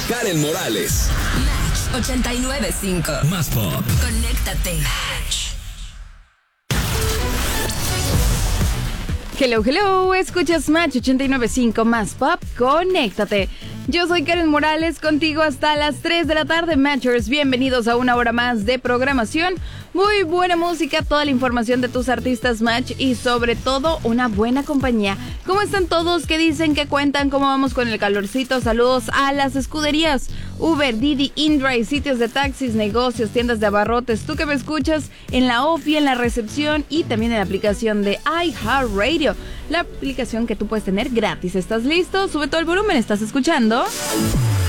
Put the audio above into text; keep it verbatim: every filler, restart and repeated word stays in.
Karen Morales. Match ochenta y nueve punto cinco. Más pop. Conéctate. Hello, hello, escuchas Match ochenta y nueve punto cinco Más Pop, conéctate. Yo soy Karen Morales, contigo hasta las tres de la tarde, Matchers. Bienvenidos a una hora más de programación. Muy buena música, toda la información de tus artistas Match y sobre todo una buena compañía. ¿Cómo están todos? ¿Qué dicen? ¿Qué cuentan? ¿Cómo vamos con el calorcito? Saludos a las escuderías Uber, Didi, InDrive, sitios de taxis, negocios, tiendas de abarrotes. Tú que me escuchas en la O F I, en la recepción y también en la aplicación de iHeartRadio, la aplicación que tú puedes tener gratis. ¿Estás listo? Sube todo el volumen, ¿estás escuchando?